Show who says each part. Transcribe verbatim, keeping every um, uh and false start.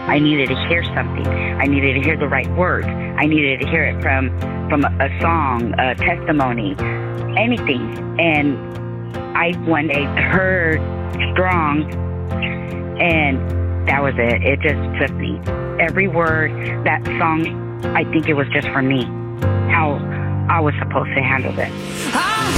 Speaker 1: I needed to hear something. I needed to hear the right words. I needed to hear it from from a, a song, a testimony, anything. And I one day heard Strong, and that was it. It just took me. Every word, that song, I think it was just for me, how I was supposed to handle it.